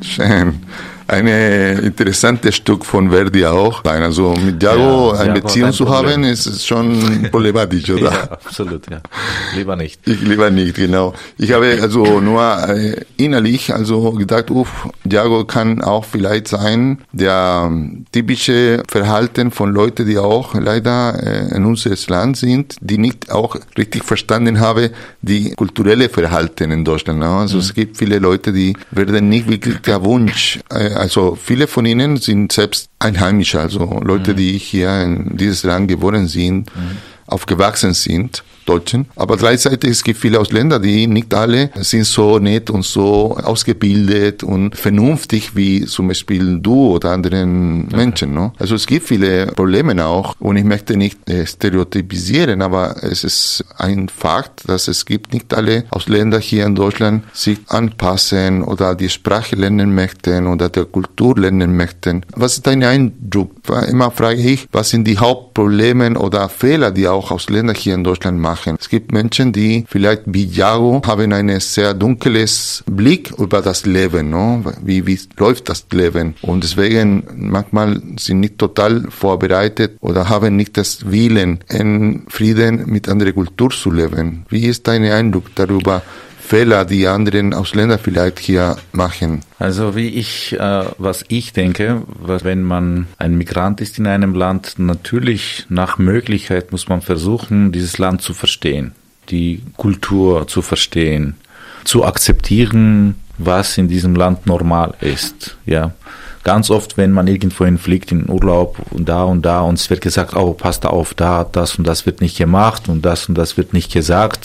Schön. Ein interessantes Stück von Verdi auch. Also mit Iago eine Beziehung zu haben, ist schon problematisch, oder? Ja, absolut, ja. Lieber nicht. Ich lieber nicht, genau. Ich habe also nur innerlich gedacht, Iago kann auch vielleicht sein, der typische Verhalten von Leuten, die auch leider in unserem Land sind, die nicht auch richtig verstanden haben, die kulturelle Verhalten in Deutschland. Also es gibt viele Leute, die werden nicht wirklich der Wunsch, also viele von ihnen sind selbst Einheimische, also Leute, die hier in dieses Land geboren sind, aufgewachsen sind, Deutschen. Aber gleichzeitig es gibt viele Ausländer, die nicht alle sind so nett und so ausgebildet und vernünftig wie zum Beispiel du oder anderen Menschen. No? Also es gibt viele Probleme auch und ich möchte nicht stereotypisieren, aber es ist ein Fakt, dass es gibt nicht alle Ausländer hier in Deutschland sich anpassen oder die Sprache lernen möchten oder der Kultur lernen möchten. Was ist dein Eindruck? Immer frage ich, was sind die Hauptprobleme oder Fehler, die auch Ausländer hier in Deutschland machen? Es gibt Menschen, die vielleicht wie Iago haben einen sehr dunkles Blick über das Leben, no? Wie läuft das Leben? Und deswegen manchmal sind nicht total vorbereitet oder haben nicht das Willen, in Frieden mit anderer Kultur zu leben. Wie ist dein Eindruck darüber? Fehler, die anderen Ausländer vielleicht hier machen? Also was ich denke, wenn man ein Migrant ist in einem Land, natürlich nach Möglichkeit muss man versuchen, dieses Land zu verstehen, die Kultur zu verstehen, zu akzeptieren, was in diesem Land normal ist, ja. Ganz oft, wenn man irgendwohin fliegt in Urlaub und da und es wird gesagt, passt auf, da, das und das wird nicht gemacht und das wird nicht gesagt